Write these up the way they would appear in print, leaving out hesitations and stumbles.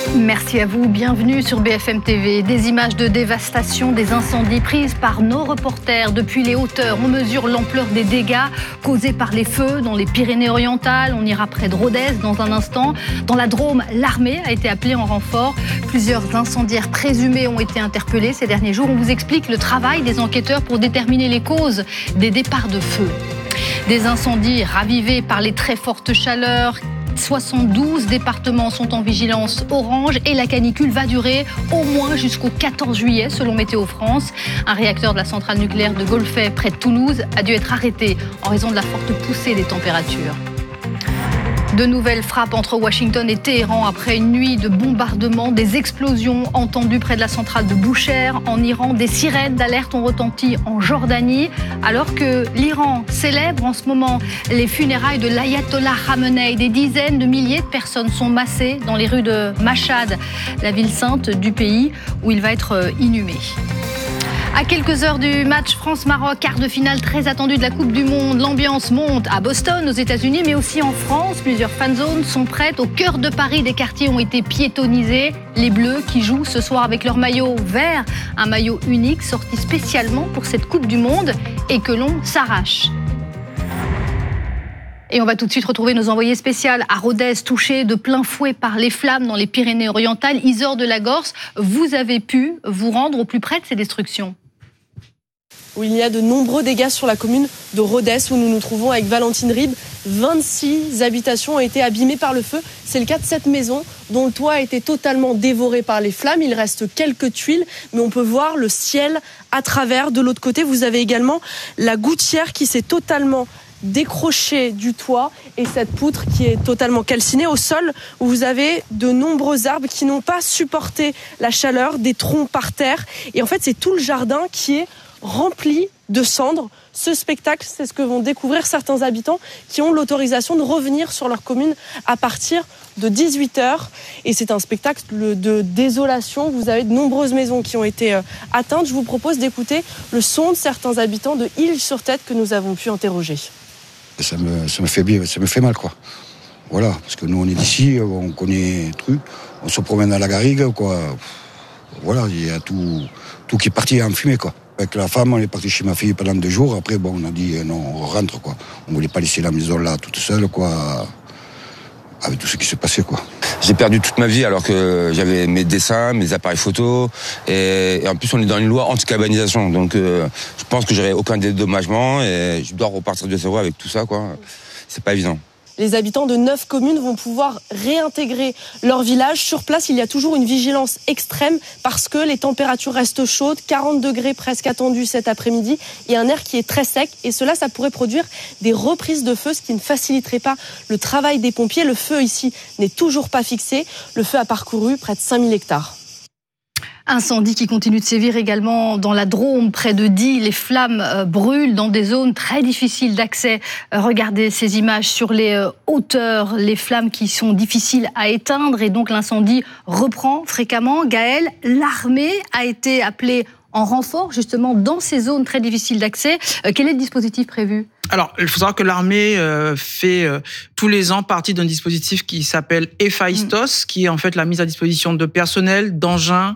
Merci à vous, bienvenue sur BFM TV. Des images de dévastation, des incendies prises par nos reporters depuis les hauteurs. On mesure l'ampleur des dégâts causés par les feux dans les Pyrénées-Orientales. On ira près de Rodez dans un instant. Dans la Drôme, l'armée a été appelée en renfort. Plusieurs incendiaires présumés ont été interpellés ces derniers jours. On vous explique le travail des enquêteurs pour déterminer les causes des départs de feu. Des incendies ravivés par les très fortes chaleurs. 72 départements sont en vigilance orange et la canicule va durer au moins jusqu'au 14 juillet selon Météo France. Un réacteur de la centrale nucléaire de Golfey près de Toulouse a dû être arrêté en raison de la forte poussée des températures. De nouvelles frappes entre Washington et Téhéran après une nuit de bombardements, des explosions entendues près de la centrale de Boucher en Iran. Des sirènes d'alerte ont retenti en Jordanie, alors que l'Iran célèbre en ce moment les funérailles de l'ayatollah Khamenei. Des dizaines de milliers de personnes sont massées dans les rues de Mashhad, la ville sainte du pays où il va être inhumé. À quelques heures du match France-Maroc, quart de finale très attendu de la Coupe du Monde, l'ambiance monte à Boston, aux États-Unis, mais aussi en France. Plusieurs fanzones sont prêtes. Au cœur de Paris, des quartiers ont été piétonnisés. Les Bleus qui jouent ce soir avec leur maillot vert, un maillot unique sorti spécialement pour cette Coupe du Monde et que l'on s'arrache. Et on va tout de suite retrouver nos envoyés spéciaux à Rodez, touchés de plein fouet par les flammes dans les Pyrénées-Orientales. Isor de la Gorce, vous avez pu vous rendre au plus près de ces destructions. Où il y a de nombreux dégâts sur la commune de Rodez où nous nous trouvons avec Valentine Ribes. 26 habitations ont été abîmées par le feu. C'est le cas de cette maison dont le toit a été totalement dévoré par les flammes. Il reste quelques tuiles, mais on peut voir le ciel à travers. De l'autre côté, vous avez également la gouttière qui s'est totalement décrochée du toit et cette poutre qui est totalement calcinée au sol où vous avez de nombreux arbres qui n'ont pas supporté la chaleur, des troncs par terre. Et en fait, c'est tout le jardin qui est rempli de cendres. Ce spectacle, c'est ce que vont découvrir certains habitants qui ont l'autorisation de revenir sur leur commune à partir de 18h. Et c'est un spectacle de désolation. Vous avez de nombreuses maisons qui ont été atteintes. Je vous propose d'écouter le son de certains habitants de Île-sur-Tête que nous avons pu interroger. Ça me fait mal, quoi. Voilà, parce que nous, on est d'ici, on connaît les trucs, on se promène à la garrigue, quoi. Voilà, il y a tout qui est parti en fumée, quoi. Avec la femme, on est parti chez ma fille pendant 2 jours. Après, on a dit non, on rentre, quoi. On voulait pas laisser la maison là toute seule, quoi. Avec tout ce qui s'est passé, quoi. J'ai perdu toute ma vie alors que j'avais mes dessins, mes appareils photos. Et en plus, on est dans une loi anti-cabanisation. Donc, je pense que j'aurai aucun dédommagement et je dois repartir de zéro avec tout ça, quoi. C'est pas évident. Les habitants de 9 communes vont pouvoir réintégrer leur village. Sur place, il y a toujours une vigilance extrême parce que les températures restent chaudes, 40 degrés presque attendus cet après-midi. Il y a un air qui est très sec et cela, ça pourrait produire des reprises de feu, ce qui ne faciliterait pas le travail des pompiers. Le feu ici n'est toujours pas fixé. Le feu a parcouru près de 5000 hectares. Incendie qui continue de sévir également dans la Drôme, près de Die. Les flammes brûlent dans des zones très difficiles d'accès. Regardez ces images sur les hauteurs, les flammes qui sont difficiles à éteindre et donc l'incendie reprend fréquemment. Gaël, l'armée a été appelée en renfort justement dans ces zones très difficiles d'accès. Quel est le dispositif prévu ? Alors, il faut savoir que l'armée fait tous les ans partie d'un dispositif qui s'appelle Héphaïstos, qui est en fait la mise à disposition de personnel, d'engins,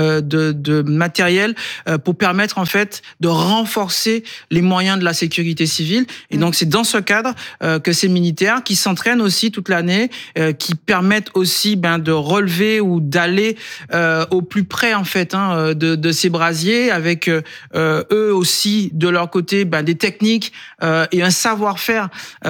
de matériel, pour permettre en fait de renforcer les moyens de la sécurité civile. Et donc, c'est dans ce cadre que ces militaires qui s'entraînent aussi toute l'année, qui permettent aussi de relever ou d'aller au plus près en fait de ces brasiers, avec eux aussi de leur côté des techniques et un savoir-faire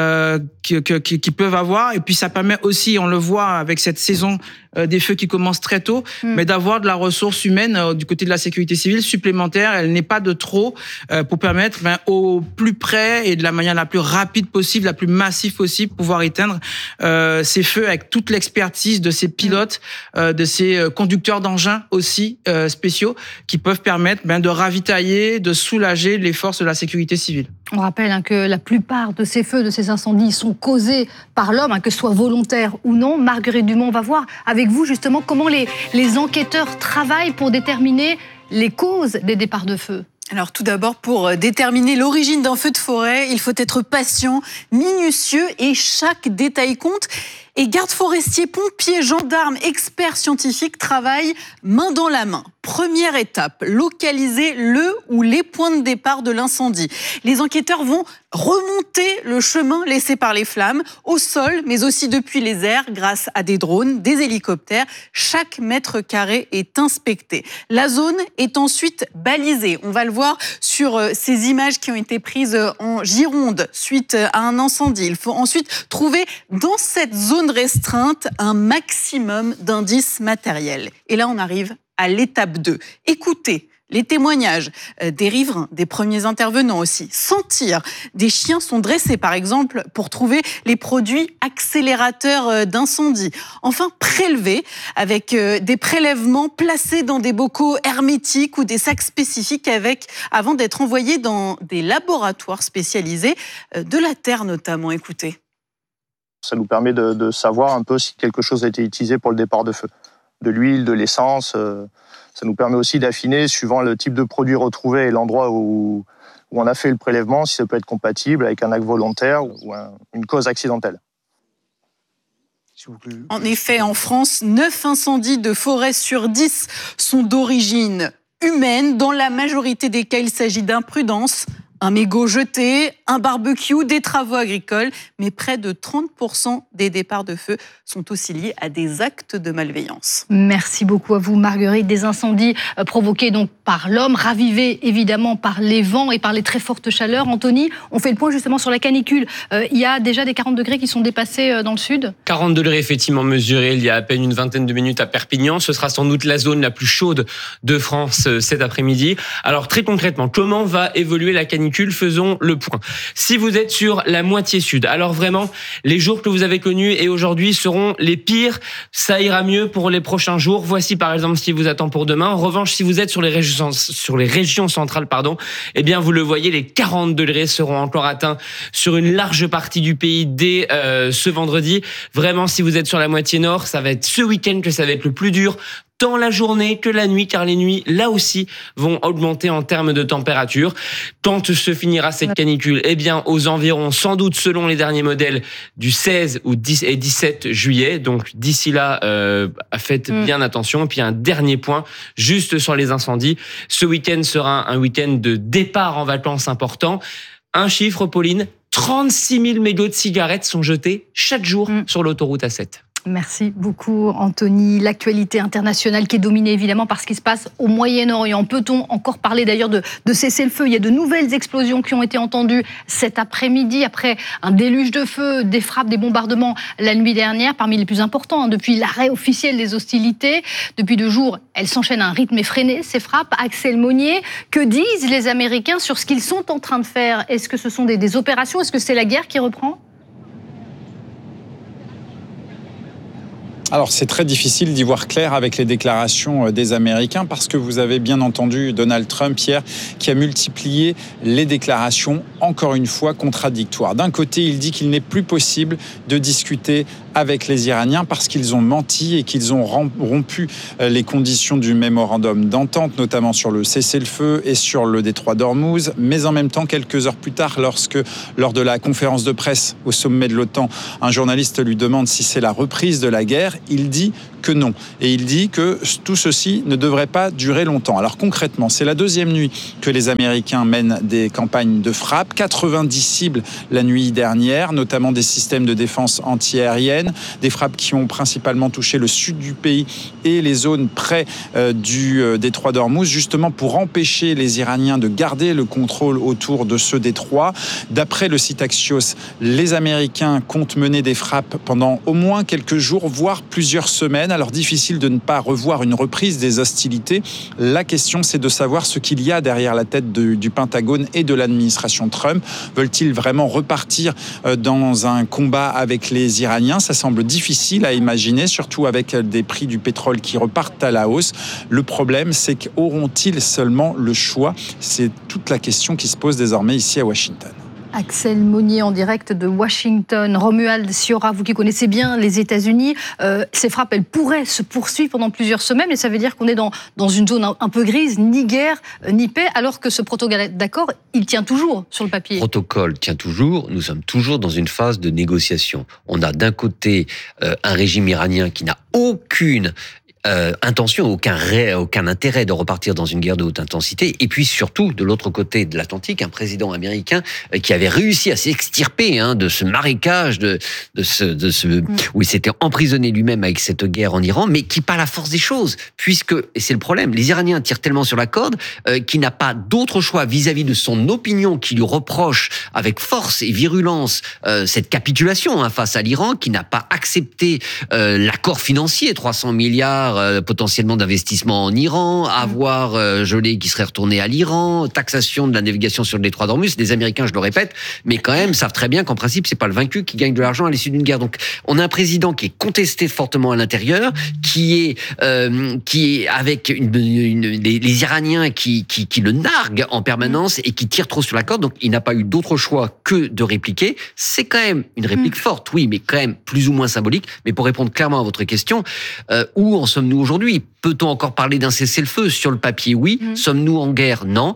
qu'ils peuvent avoir. Et puis ça permet aussi, on le voit avec cette saison des feux qui commencent très tôt, mais d'avoir de la ressource humaine du côté de la sécurité civile supplémentaire. Elle n'est pas de trop pour permettre au plus près et de la manière la plus rapide possible, la plus massive possible, pouvoir éteindre ces feux avec toute l'expertise de ces pilotes, de ces conducteurs d'engins aussi spéciaux qui peuvent permettre de ravitailler, de soulager les forces de la sécurité civile. On rappelle que la plupart de ces feux, de ces incendies sont causés par l'homme, que ce soit volontaire ou non. Marguerite Dumont, on va voir avec vous justement comment les enquêteurs travaillent pour déterminer les causes des départs de feu. Alors tout d'abord, pour déterminer l'origine d'un feu de forêt, il faut être patient, minutieux et chaque détail compte. Et gardes forestiers, pompiers, gendarmes, experts scientifiques travaillent main dans la main. Première étape, localiser le ou les points de départ de l'incendie. Les enquêteurs vont remonter le chemin laissé par les flammes, au sol, mais aussi depuis les airs, grâce à des drones, des hélicoptères. Chaque mètre carré est inspecté. La zone est ensuite balisée. On va le voir sur ces images qui ont été prises en Gironde suite à un incendie. Il faut ensuite trouver dans cette zone restreinte un maximum d'indices matériels. Et là, on arrive à l'étape 2. Écoutez les témoignages des riverains, des premiers intervenants aussi. Sentir. Des chiens sont dressés, par exemple, pour trouver les produits accélérateurs d'incendie. Enfin, prélever avec des prélèvements placés dans des bocaux hermétiques ou des sacs spécifiques avant d'être envoyés dans des laboratoires spécialisés de la terre notamment. Écoutez. Ça nous permet de savoir un peu si quelque chose a été utilisé pour le départ de feu. De l'huile, de l'essence. Ça nous permet aussi d'affiner, suivant le type de produit retrouvé et l'endroit où on a fait le prélèvement, si ça peut être compatible avec un acte volontaire ou une cause accidentelle. En effet, en France, 9 incendies de forêt sur 10 sont d'origine humaine. Dans la majorité des cas, il s'agit d'imprudence. Un mégot jeté, un barbecue, des travaux agricoles, mais près de 30% des départs de feu sont aussi liés à des actes de malveillance. Merci beaucoup à vous, Marguerite. Des incendies provoqués donc par l'homme, ravivés évidemment par les vents et par les très fortes chaleurs. Anthony, on fait le point justement sur la canicule. Il y a déjà des 40 degrés qui sont dépassés dans le sud. 40 degrés effectivement mesurés il y a à peine une vingtaine de minutes à Perpignan. Ce sera sans doute la zone la plus chaude de France cet après-midi. Alors très concrètement, comment va évoluer la canicule ? Faisons le point. Si vous êtes sur la moitié sud, alors vraiment, les jours que vous avez connus et aujourd'hui seront les pires. Ça ira mieux pour les prochains jours. Voici par exemple ce qui vous attend pour demain. En revanche, si vous êtes sur les régions centrales, eh bien vous le voyez, les 40 degrés seront encore atteints sur une large partie du pays dès ce vendredi. Vraiment, si vous êtes sur la moitié nord, ça va être ce week-end que ça va être le plus dur. Tant la journée que la nuit, car les nuits, là aussi, vont augmenter en termes de température. Quand se finira cette canicule? Eh bien, aux environs, sans doute, selon les derniers modèles, du 16 et 17 juillet. Donc, d'ici là, faites bien attention. Et puis, un dernier point, juste sur les incendies. Ce week-end sera un week-end de départ en vacances important. Un chiffre, Pauline, 36 000 mégots de cigarettes sont jetés chaque jour sur l'autoroute A7. Merci beaucoup, Anthony. L'actualité internationale qui est dominée évidemment par ce qui se passe au Moyen-Orient. Peut-on encore parler d'ailleurs de cessez-le-feu? Il y a de nouvelles explosions qui ont été entendues cet après-midi après un déluge de feu, des frappes, des bombardements la nuit dernière, parmi les plus importants depuis l'arrêt officiel des hostilités. Depuis 2 jours, elles s'enchaînent à un rythme effréné, ces frappes. Axel Monnier, que disent les Américains sur ce qu'ils sont en train de faire? Est-ce que ce sont des opérations? Est-ce que c'est la guerre qui reprend? Alors c'est très difficile d'y voir clair avec les déclarations des Américains parce que vous avez bien entendu Donald Trump hier qui a multiplié les déclarations encore une fois contradictoires. D'un côté, il dit qu'il n'est plus possible de discuter avec les Iraniens parce qu'ils ont menti et qu'ils ont rompu les conditions du mémorandum d'entente, notamment sur le cessez-le-feu et sur le détroit d'Ormuz. Mais en même temps, quelques heures plus tard, lors de la conférence de presse au sommet de l'OTAN, un journaliste lui demande si c'est la reprise de la guerre. Il dit que non. Et il dit que tout ceci ne devrait pas durer longtemps. Alors concrètement, c'est la 2e nuit que les Américains mènent des campagnes de frappe. 90 cibles la nuit dernière, notamment des systèmes de défense antiaérienne, des frappes qui ont principalement touché le sud du pays et les zones près du détroit d'Ormuz, justement pour empêcher les Iraniens de garder le contrôle autour de ce détroit. D'après le site Axios, les Américains comptent mener des frappes pendant au moins quelques jours, voire plusieurs semaines. Alors difficile de ne pas revoir une reprise des hostilités. La question, c'est de savoir ce qu'il y a derrière la tête du Pentagone et de l'administration Trump. Veulent-ils vraiment repartir dans un combat avec les Iraniens? Ça semble difficile à imaginer, surtout avec des prix du pétrole qui repartent à la hausse. Le problème, c'est qu'auront-ils seulement le choix? C'est toute la question qui se pose désormais ici à Washington. Axel Monnier en direct de Washington. Romuald Siora, vous qui connaissez bien les États-Unis, ces frappes, elles pourraient se poursuivre pendant plusieurs semaines, et ça veut dire qu'on est dans une zone un peu grise, ni guerre, ni paix, alors que ce protocole d'accord, il tient toujours sur le papier. Le protocole tient toujours, nous sommes toujours dans une phase de négociation. On a d'un côté un régime iranien qui n'a aucune intention, aucun intérêt de repartir dans une guerre de haute intensité. Et puis surtout, de l'autre côté de l'Atlantique, un président américain qui avait réussi à s'extirper de ce marécage, où il s'était emprisonné lui-même avec cette guerre en Iran, mais qui, par la force des choses, puisque, et c'est le problème, les Iraniens tirent tellement sur la corde qu'il n'a pas d'autre choix vis-à-vis de son opinion qui lui reproche avec force et virulence cette capitulation face à l'Iran, qui n'a pas accepté l'accord financier, 300 milliards potentiellement d'investissement en Iran, avoir gelé qui serait retourné à l'Iran, taxation de la navigation sur le détroit d'Ormuz. Les Américains, je le répète, mais quand même savent très bien qu'en principe, c'est pas le vaincu qui gagne de l'argent à l'issue d'une guerre. Donc, on a un président qui est contesté fortement à l'intérieur, qui est avec les Iraniens qui le narguent en permanence et qui tirent trop sur la corde. Donc, il n'a pas eu d'autre choix que de répliquer. C'est quand même une réplique forte, oui, mais quand même plus ou moins symbolique. Mais pour répondre clairement à votre question, où en sommes-nous aujourd'hui? Peut-on encore parler d'un cessez-le-feu? Sur le papier, oui. Sommes-nous en guerre? Non.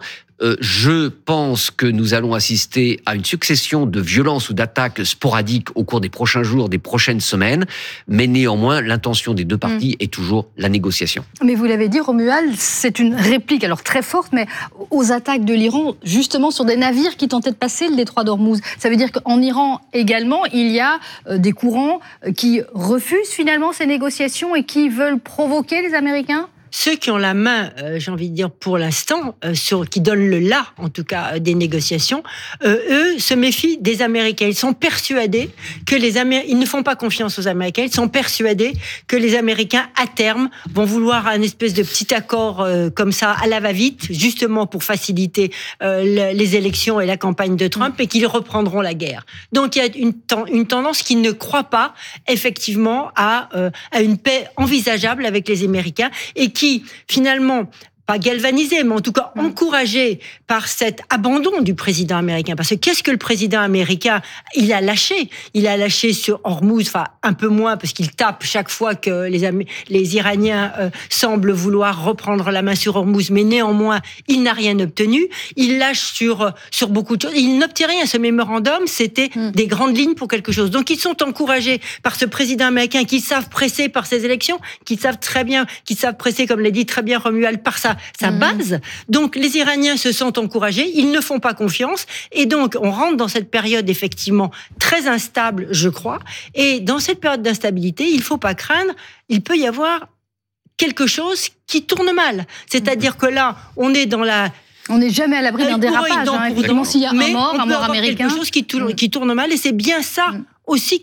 Je pense que nous allons assister à une succession de violences ou d'attaques sporadiques au cours des prochains jours, des prochaines semaines. Mais néanmoins, l'intention des deux parties est toujours la négociation. Mais vous l'avez dit, Romuald, c'est une réplique, alors très forte, mais aux attaques de l'Iran, justement sur des navires qui tentaient de passer le détroit d'Ormuz. Ça veut dire qu'en Iran également, il y a des courants qui refusent finalement ces négociations et qui veulent provoquer les Américains? Ceux qui ont la main, j'ai envie de dire pour l'instant, qui donnent le là, en tout cas, des négociations, eux se méfient des Américains. Ils sont persuadés que ils ne font pas confiance aux Américains. Ils sont persuadés que les Américains, à terme, vont vouloir un espèce de petit accord comme ça, à la va-vite, justement pour faciliter les élections et la campagne de Trump, et qu'ils reprendront la guerre. Donc il y a une tendance qui ne croit pas, effectivement, à une paix envisageable avec les Américains, et qui, finalement, pas galvanisé, mais en tout cas encouragé par cet abandon du président américain. Parce que qu'est-ce que le président américain, il a lâché sur Hormuz, enfin un peu moins, parce qu'il tape chaque fois que les Iraniens semblent vouloir reprendre la main sur Hormuz, mais néanmoins, il n'a rien obtenu. Il lâche sur beaucoup de choses. Il n'obtient rien. Ce mémorandum, c'était des grandes lignes pour quelque chose. Donc ils sont encouragés par ce président américain qu'ils savent presser par ces élections, qu'ils savent presser, comme l'a dit très bien Romuald, par sa base. Donc les Iraniens se sentent encouragés, ils ne font pas confiance, et donc on rentre dans cette période effectivement très instable, je crois, et dans cette période d'instabilité, il ne faut pas craindre, il peut y avoir quelque chose qui tourne mal. C'est-à-dire que là, on est dans la... On n'est jamais à l'abri d'un dérapage, évidemment, s'il y a un mort américain. Quelque chose qui tourne mal, et c'est bien ça aussi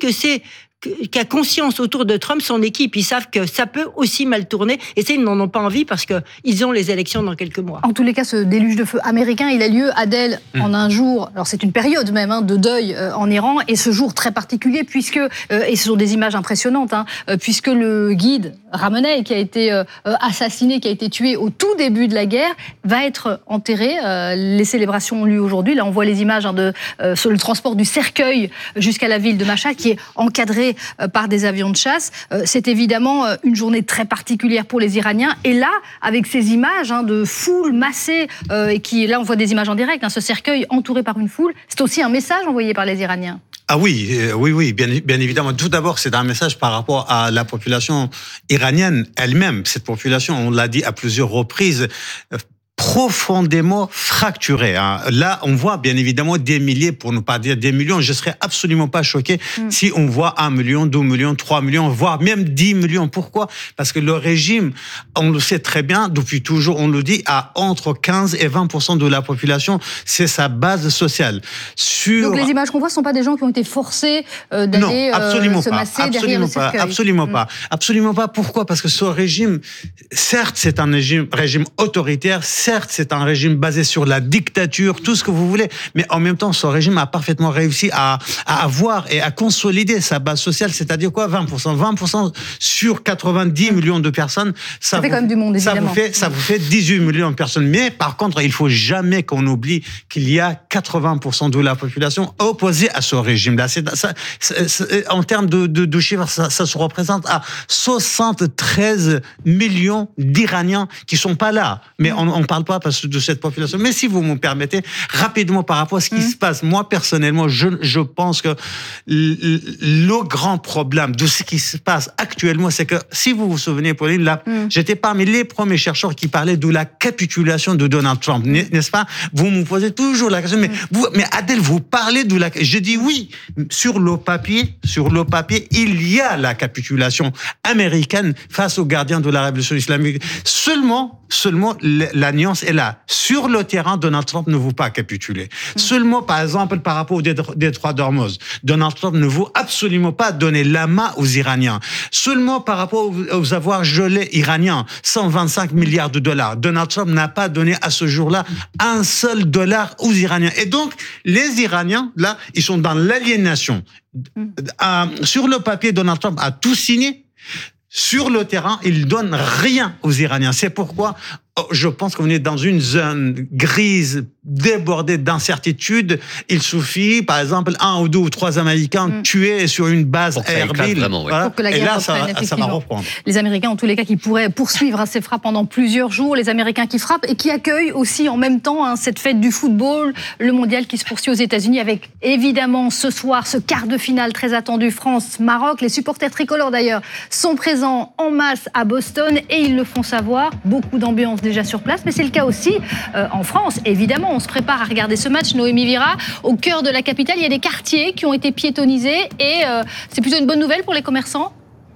qu'a conscience autour de Trump, son équipe. Ils savent que ça peut aussi mal tourner, et ils n'en ont pas envie parce qu'ils ont les élections dans quelques mois. En tous les cas, ce déluge de feu américain, il a lieu, Adèle, en un jour. Alors c'est une période même de deuil en Iran, et ce jour très particulier, puisque, et ce sont des images impressionnantes, puisque le guide Khamenei, qui a été assassiné, qui a été tué au tout début de la guerre, va être enterré. Les célébrations ont lieu aujourd'hui. Là, on voit les images sur le transport du cercueil jusqu'à la ville de Mashhad, qui est encadré par des avions de chasse. C'est évidemment une journée très particulière pour les Iraniens. Et là, avec ces images de foule massée, et là on voit des images en direct, ce cercueil entouré par une foule, c'est aussi un message envoyé par les Iraniens. Ah oui, bien évidemment. Tout d'abord, c'est un message par rapport à la population iranienne elle-même. Cette population, on l'a dit à plusieurs reprises, profondément fracturé. Là, on voit bien évidemment des milliers, pour ne pas dire des millions. Je serais absolument pas choqué si on voit 1 million, 2 millions, 3 millions, voire même 10 millions. Pourquoi? Parce que le régime, on le sait très bien, depuis toujours, on le dit, a entre 15 et 20% de la population, c'est sa base sociale. Donc les images qu'on voit ne sont pas des gens qui ont été forcés d'aller se masser derrière le cercueil. Absolument pas. Pourquoi? Parce que ce régime, certes, c'est un régime autoritaire, certes, c'est un régime basé sur la dictature, tout ce que vous voulez, mais en même temps, ce régime a parfaitement réussi à avoir et à consolider sa base sociale, c'est-à-dire quoi, 20% sur 90 millions de personnes. Ça fait quand même du monde, évidemment. Ça vous fait 18 millions de personnes. Mais par contre, il faut jamais qu'on oublie qu'il y a 80% de la population opposée à ce régime-là. En termes de chiffres, ça se représente à 73 millions d'Iraniens qui sont pas là. Mais on parle pas de cette population. Mais si vous me permettez, rapidement par rapport à ce qui se passe, moi personnellement, je pense que le grand problème de ce qui se passe actuellement, c'est que si vous vous souvenez, Pauline, là, j'étais parmi les premiers chercheurs qui parlaient de la capitulation de Donald Trump, n'est-ce pas? Vous me posez toujours la question, mais Adèle, vous parlez de la... Je dis oui, sur le papier, il y a la capitulation américaine face aux gardiens de la révolution islamique. Seulement, la nuance est là. Sur le terrain, Donald Trump ne veut pas capituler. Seulement, par exemple, par rapport au détroit d'Ormuz, Donald Trump ne veut absolument pas donner la main aux Iraniens. Seulement par rapport aux avoirs gelés iraniens, 125 milliards de dollars. Donald Trump n'a pas donné à ce jour-là un seul dollar aux Iraniens. Et donc, les Iraniens, là, ils sont dans l'aliénation. Sur le papier, Donald Trump a tout signé. Sur le terrain, il donne rien aux Iraniens. C'est pourquoi je pense qu'on est dans une zone grise, débordée d'incertitudes. Il suffit, par exemple, 1 ou 2 ou 3 Américains tués sur une base aérien. Voilà. Pour que la guerre reprenne, ça va reprendre. Les Américains, en tous les cas, qui pourraient poursuivre ces frappes pendant plusieurs jours. Les Américains qui frappent et qui accueillent aussi en même temps cette fête du football, le mondial qui se poursuit aux États-Unis avec évidemment ce soir ce quart de finale très attendu France-Maroc. Les supporters tricolores d'ailleurs sont présents en masse à Boston et ils le font savoir. Beaucoup d'ambiance déjà sur place, mais c'est le cas aussi en France. Évidemment, on se prépare à regarder ce match. Noémie Vira, au cœur de la capitale, il y a des quartiers qui ont été piétonnisés et c'est plutôt une bonne nouvelle pour les commerçants.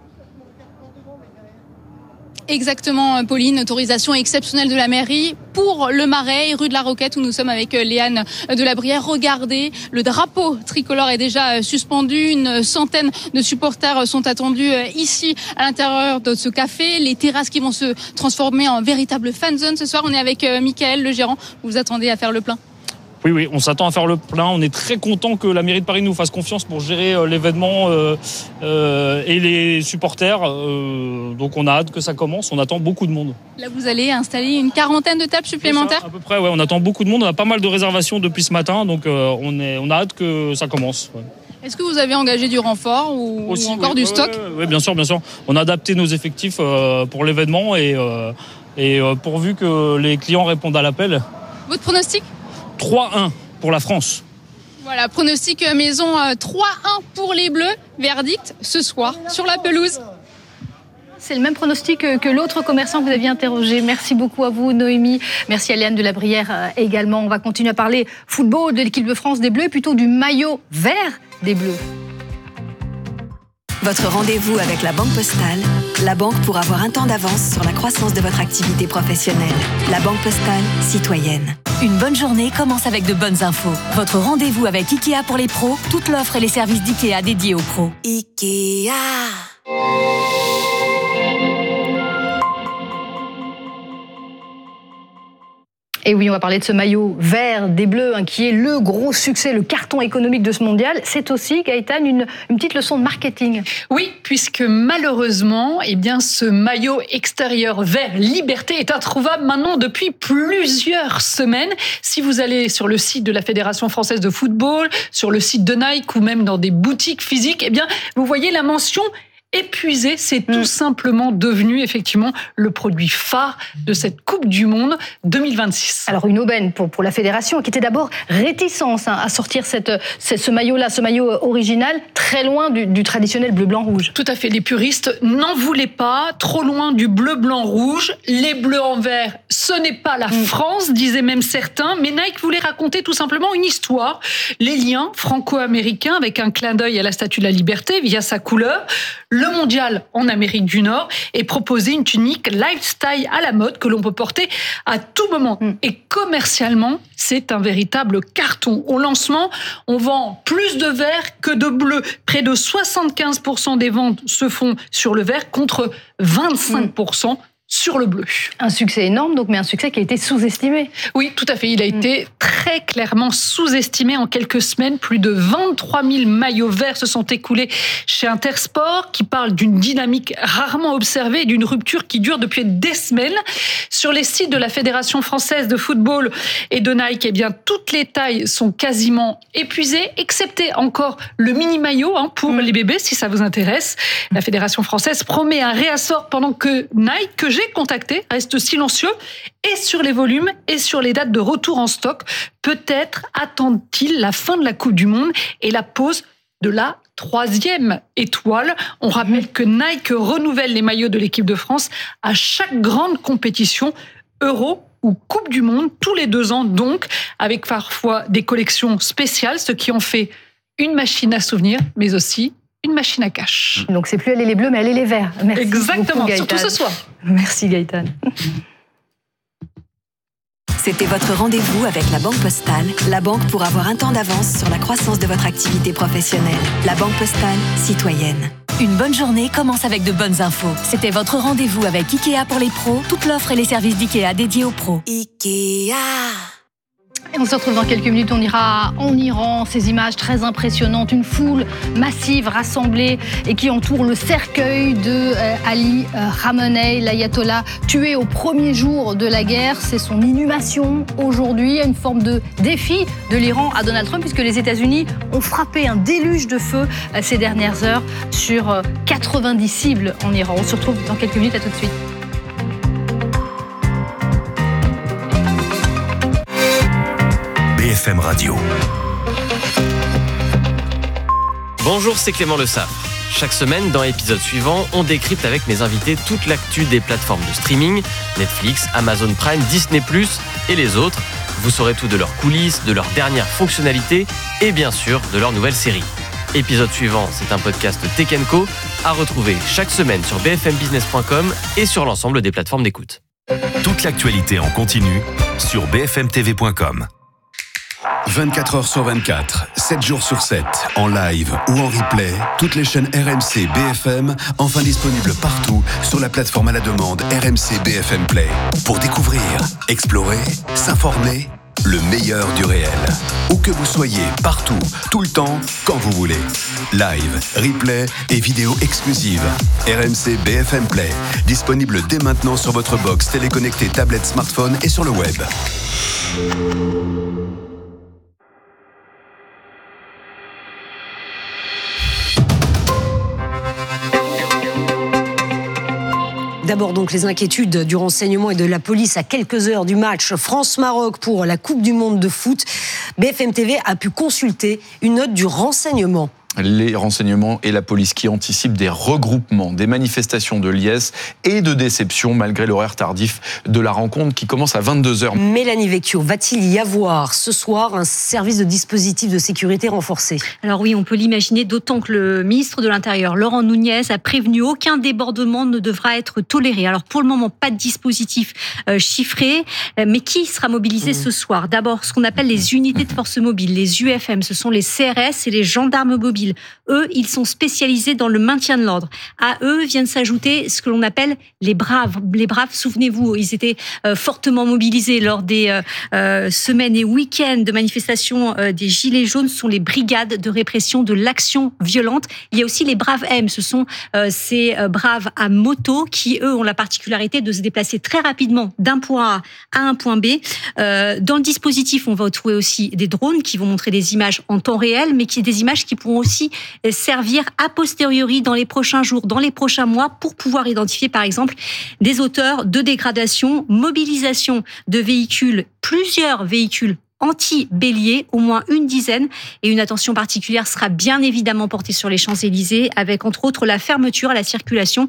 Exactement, Pauline, autorisation exceptionnelle de la mairie pour le Marais, rue de la Roquette, où nous sommes avec Léane de la Brière. Regardez, le drapeau tricolore est déjà suspendu. Une centaine de supporters sont attendus ici, à l'intérieur de ce café. Les terrasses qui vont se transformer en véritable fan zone. Ce soir, on est avec Mickaël, le gérant. Vous vous attendez à faire le plein? Oui, on s'attend à faire le plein. On est très content que la mairie de Paris nous fasse confiance pour gérer l'événement et les supporters. Donc on a hâte que ça commence. On attend beaucoup de monde. Là, vous allez installer une quarantaine de tables supplémentaires? À peu près, ouais. On attend beaucoup de monde. On a pas mal de réservations depuis ce matin. Donc on a hâte que ça commence. Ouais. Est-ce que vous avez engagé du renfort ou encore du stock? Oui, bien sûr. On a adapté nos effectifs pour l'événement et pourvu que les clients répondent à l'appel. Votre pronostic? 3-1 pour la France. Voilà, pronostic maison 3-1 pour les Bleus. Verdict ce soir sur la pelouse. C'est le même pronostic que l'autre commerçant que vous aviez interrogé. Merci beaucoup à vous, Noémie. Merci à Léane de la Brière également. On va continuer à parler football, de l'équipe de France des Bleus, plutôt du maillot vert des Bleus. Votre rendez-vous avec la Banque Postale, la banque pour avoir un temps d'avance sur la croissance de votre activité professionnelle. La Banque Postale, citoyenne. Une bonne journée commence avec de bonnes infos. Votre rendez-vous avec Ikea pour les pros, toute l'offre et les services d'Ikea dédiés aux pros. Ikea. Et oui, on va parler de ce maillot vert des Bleus, qui est le gros succès, le carton économique de ce mondial. C'est aussi, Gaëtane, une petite leçon de marketing. Oui, puisque malheureusement, ce maillot extérieur vert liberté est introuvable maintenant depuis plusieurs semaines. Si vous allez sur le site de la Fédération française de football, sur le site de Nike ou même dans des boutiques physiques, vous voyez la mention épuisé, c'est tout simplement devenu effectivement le produit phare de cette Coupe du Monde 2026. Alors une aubaine pour la fédération qui était d'abord réticente à sortir ce maillot-là, ce maillot original, très loin du traditionnel bleu-blanc-rouge. Tout à fait, les puristes n'en voulaient pas, trop loin du bleu-blanc-rouge, les bleus en vert, ce n'est pas la France, disaient même certains, mais Nike voulait raconter tout simplement une histoire, les liens franco-américains avec un clin d'œil à la Statue de la Liberté via sa couleur, le mondial en Amérique du Nord et proposer une tunique lifestyle à la mode que l'on peut porter à tout moment. Et commercialement, c'est un véritable carton. Au lancement, on vend plus de vert que de bleu. Près de 75% des ventes se font sur le vert contre 25% sur le bleu. Un succès énorme, donc, mais un succès qui a été sous-estimé. Oui, tout à fait. Il a été très clairement sous-estimé en quelques semaines. Plus de 23 000 maillots verts se sont écoulés chez Intersport, qui parle d'une dynamique rarement observée et d'une rupture qui dure depuis des semaines. Sur les sites de la Fédération française de football et de Nike, eh bien, toutes les tailles sont quasiment épuisées, excepté encore le mini-maillot pour les bébés, si ça vous intéresse. La Fédération française promet un réassort pendant que Nike, que j'ai contacté, reste silencieux et sur les volumes et sur les dates de retour en stock. Peut-être attendent-ils la fin de la Coupe du Monde et la pose de la 3e étoile. On rappelle que Nike renouvelle les maillots de l'équipe de France à chaque grande compétition, Euro ou Coupe du Monde, tous les 2 ans donc, avec parfois des collections spéciales, ce qui en fait une machine à souvenirs, mais aussi une machine à cash. Donc c'est plus aller les bleus, mais aller les verts. Merci. Exactement, beaucoup, surtout ce soir. Merci Gaëtan. C'était votre rendez-vous avec la Banque Postale, la banque pour avoir un temps d'avance sur la croissance de votre activité professionnelle. La Banque Postale, citoyenne. Une bonne journée commence avec de bonnes infos. C'était votre rendez-vous avec Ikea pour les pros, toute l'offre et les services d'Ikea dédiés aux pros. Ikea. Et on se retrouve dans quelques minutes, on ira en Iran, ces images très impressionnantes, une foule massive rassemblée et qui entoure le cercueil de Ali Khamenei, l'ayatollah tué au premier jour de la guerre. C'est son inhumation aujourd'hui, une forme de défi de l'Iran à Donald Trump, puisque les États-Unis ont frappé un déluge de feu ces dernières heures sur 90 cibles en Iran. On se retrouve dans quelques minutes, à tout de suite. BFM Radio. Bonjour, c'est Clément Le Saffre. Chaque semaine, dans l'épisode suivant, on décrypte avec mes invités toute l'actu des plateformes de streaming, Netflix, Amazon Prime, Disney+, et les autres. Vous saurez tout de leurs coulisses, de leurs dernières fonctionnalités et bien sûr de leurs nouvelles séries. Épisode suivant, c'est un podcast Tech & Co à retrouver chaque semaine sur bfmbusiness.com et sur l'ensemble des plateformes d'écoute. Toute l'actualité en continu sur bfmtv.com. 24 heures sur 24, 7 jours sur 7, en live ou en replay, toutes les chaînes RMC BFM, enfin disponibles partout sur la plateforme à la demande RMC BFM Play. Pour découvrir, explorer, s'informer, le meilleur du réel. Où que vous soyez, partout, tout le temps, quand vous voulez. Live, replay et vidéos exclusives. RMC BFM Play, disponible dès maintenant sur votre box téléconnectée, tablette, smartphone et sur le web. D'abord donc les inquiétudes du renseignement et de la police à quelques heures du match France-Maroc pour la Coupe du Monde de foot. BFM TV a pu consulter une note du renseignement. Les renseignements et la police qui anticipent des regroupements, des manifestations de liesse et de déception malgré l'horaire tardif de la rencontre qui commence à 22h. Mélanie Vecchio, va-t-il y avoir ce soir un service de dispositif de sécurité renforcé ? Alors oui, on peut l'imaginer, d'autant que le ministre de l'Intérieur, Laurent Nunez, a prévenu aucun débordement ne devra être toléré. Alors pour le moment, pas de dispositif chiffré, mais qui sera mobilisé ce soir ? D'abord, ce qu'on appelle les unités de force mobile, les UFM, ce sont les CRS et les gendarmes mobiles. Eux, ils sont spécialisés dans le maintien de l'ordre. À eux viennent s'ajouter ce que l'on appelle les braves. Les braves, souvenez-vous, ils étaient fortement mobilisés lors des semaines et week-ends de manifestations des Gilets jaunes. Ce sont les brigades de répression de l'action violente. Il y a aussi les braves M. Ce sont ces braves à moto qui, eux, ont la particularité de se déplacer très rapidement d'un point A à un point B. Dans le dispositif, on va trouver aussi des drones qui vont montrer des images en temps réel, mais des images qui pourront aussi servir a posteriori dans les prochains jours, dans les prochains mois, pour pouvoir identifier, par exemple, des auteurs de dégradation, mobilisation de véhicules, plusieurs véhicules anti-bélier, au moins une dizaine. Et une attention particulière sera bien évidemment portée sur les Champs-Élysées, avec entre autres la fermeture à la circulation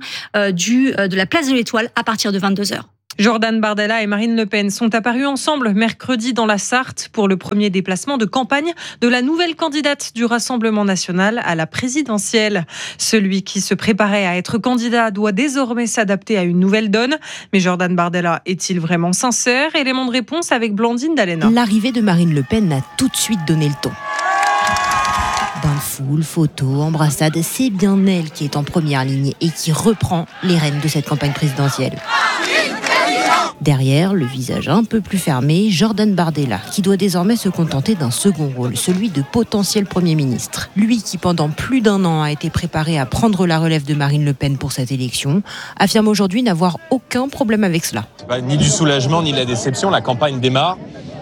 de la place de l'Étoile à partir de 22h. Jordan Bardella et Marine Le Pen sont apparus ensemble mercredi dans la Sarthe pour le premier déplacement de campagne de la nouvelle candidate du Rassemblement national à la présidentielle. Celui qui se préparait à être candidat doit désormais s'adapter à une nouvelle donne. Mais Jordan Bardella est-il vraiment sincère ? Élément de réponse avec Blandine Dalena. L'arrivée de Marine Le Pen a tout de suite donné le ton. Bain de foule, photos, embrassades, c'est bien elle qui est en première ligne et qui reprend les rênes de cette campagne présidentielle. Derrière, le visage un peu plus fermé, Jordan Bardella, qui doit désormais se contenter d'un second rôle, celui de potentiel Premier ministre. Lui qui, pendant plus d'1 an, a été préparé à prendre la relève de Marine Le Pen pour cette élection, affirme aujourd'hui n'avoir aucun problème avec cela. Ni du soulagement, ni de la déception, la campagne démarre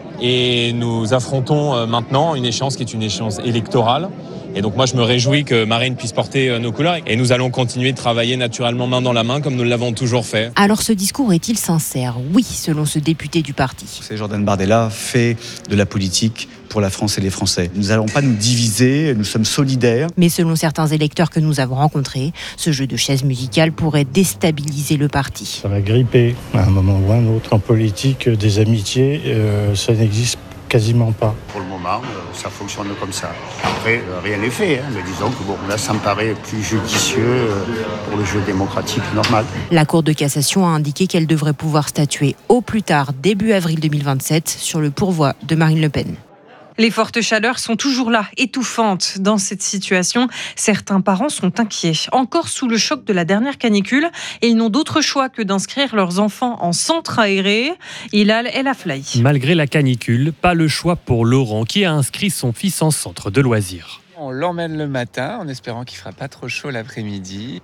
et nous affrontons maintenant une échéance qui est une échéance électorale. Et donc moi je me réjouis que Marine puisse porter nos couleurs et nous allons continuer de travailler naturellement main dans la main comme nous l'avons toujours fait. Alors ce discours est-il sincère ? Oui, selon ce député du parti. Jordan Bardella fait de la politique pour la France et les Français. Nous n'allons pas nous diviser, nous sommes solidaires. Mais selon certains électeurs que nous avons rencontrés, ce jeu de chaises musicales pourrait déstabiliser le parti. Ça va gripper à un moment ou à un autre. En politique, des amitiés, ça n'existe quasiment pas. Pour le moment, ça fonctionne comme ça. Après, rien n'est fait, mais disons que là, ça me paraît plus judicieux pour le jeu démocratique normal. La Cour de cassation a indiqué qu'elle devrait pouvoir statuer au plus tard début avril 2027 sur le pourvoi de Marine Le Pen. Les fortes chaleurs sont toujours là, étouffantes. Dans cette situation, certains parents sont inquiets, encore sous le choc de la dernière canicule, et ils n'ont d'autre choix que d'inscrire leurs enfants en centre aéré. Hilal El Aflaï. Malgré la canicule, pas le choix pour Laurent qui a inscrit son fils en centre de loisirs. On l'emmène le matin en espérant qu'il fera pas trop chaud l'après-midi,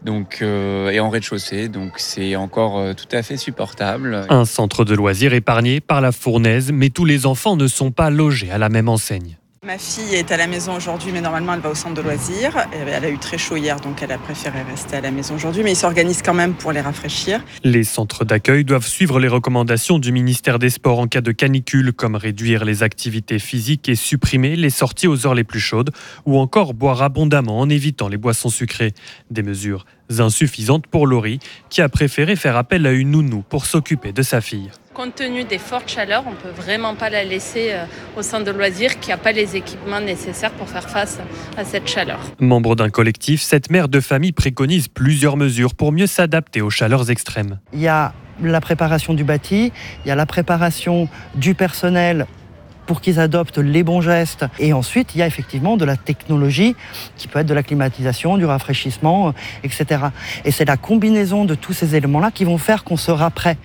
et en rez-de-chaussée, donc c'est encore tout à fait supportable. Un centre de loisirs épargné par la fournaise, mais tous les enfants ne sont pas logés à la même enseigne. Ma fille est à la maison aujourd'hui, mais normalement elle va au centre de loisirs. Elle a eu très chaud hier, donc elle a préféré rester à la maison aujourd'hui, mais ils s'organisent quand même pour les rafraîchir. Les centres d'accueil doivent suivre les recommandations du ministère des Sports en cas de canicule, comme réduire les activités physiques et supprimer les sorties aux heures les plus chaudes, ou encore boire abondamment en évitant les boissons sucrées. Des mesures insuffisantes pour Laurie, qui a préféré faire appel à une nounou pour s'occuper de sa fille. Compte tenu des fortes chaleurs, on ne peut vraiment pas la laisser au centre de loisirs qui n'a pas les équipements nécessaires pour faire face à cette chaleur. Membre d'un collectif, cette mère de famille préconise plusieurs mesures pour mieux s'adapter aux chaleurs extrêmes. Il y a la préparation du bâti, il y a la préparation du personnel pour qu'ils adoptent les bons gestes. Et ensuite, il y a effectivement de la technologie qui peut être de la climatisation, du rafraîchissement, etc. Et c'est la combinaison de tous ces éléments-là qui vont faire qu'on sera prêt.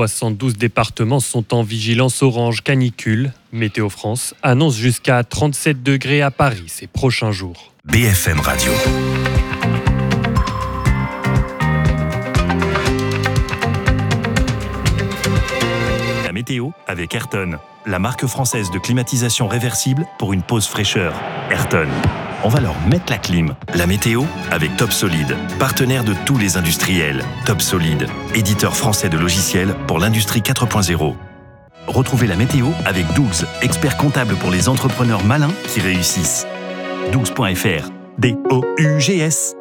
72 départements sont en vigilance orange canicule. Météo France annonce jusqu'à 37 degrés à Paris ces prochains jours. BFM Radio. La météo avec Ayrton, la marque française de climatisation réversible pour une pause fraîcheur. Ayrton. On va leur mettre la clim. La météo avec Top Solid, partenaire de tous les industriels. Top Solid, éditeur français de logiciels pour l'industrie 4.0. Retrouvez la météo avec Dougs, expert comptable pour les entrepreneurs malins qui réussissent. Dougs.fr. D-O-U-G-S.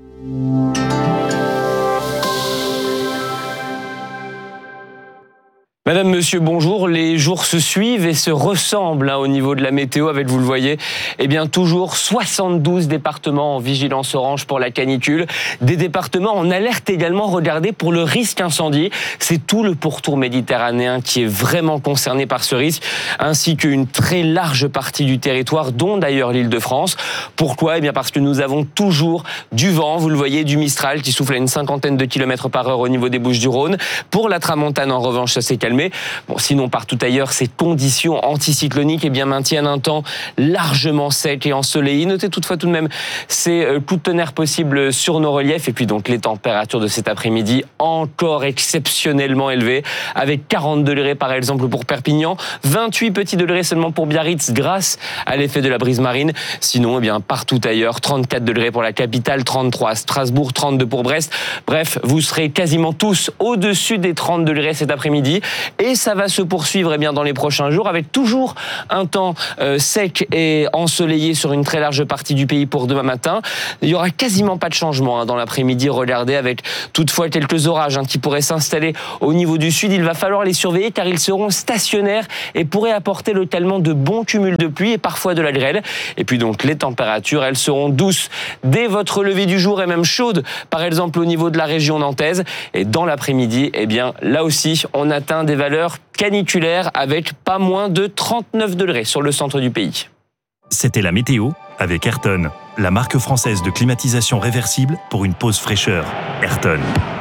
Madame, monsieur, bonjour. Les jours se suivent et se ressemblent au niveau de la météo avec, vous le voyez, toujours 72 départements en vigilance orange pour la canicule. Des départements en alerte également, regardez, pour le risque incendie. C'est tout le pourtour méditerranéen qui est vraiment concerné par ce risque, ainsi qu'une très large partie du territoire, dont d'ailleurs l'Île-de-France. Pourquoi ? Parce que nous avons toujours du vent, vous le voyez, du Mistral qui souffle à une 50aine de kilomètres par heure au niveau des Bouches-du-Rhône. Pour la Tramontane, en revanche, ça s'est calmé. Sinon, partout ailleurs, ces conditions anticycloniques maintiennent un temps largement sec et ensoleillé. Notez toutefois tout de même ces coups de tonnerre possibles sur nos reliefs. Et puis donc les températures de cet après-midi encore exceptionnellement élevées, avec 40 degrés par exemple pour Perpignan, 28 petits degrés seulement pour Biarritz grâce à l'effet de la brise marine. Sinon, partout ailleurs, 34 degrés pour la capitale, 33 à Strasbourg, 32 pour Brest. Bref, vous serez quasiment tous au-dessus des 30 degrés cet après-midi. Et ça va se poursuivre dans les prochains jours avec toujours un temps sec et ensoleillé sur une très large partie du pays pour demain matin. Il n'y aura quasiment pas de changement dans l'après-midi, regardez, avec toutefois quelques orages qui pourraient s'installer au niveau du sud. Il va falloir les surveiller car ils seront stationnaires et pourraient apporter localement de bons cumuls de pluie et parfois de la grêle. Et puis donc les températures, elles seront douces dès votre lever du jour et même chaudes, par exemple au niveau de la région nantaise. Et dans l'après-midi, là aussi, on atteint des valeurs caniculaires avec pas moins de 39 degrés sur le centre du pays. C'était la météo avec Ayrton, la marque française de climatisation réversible pour une pause fraîcheur. Ayrton.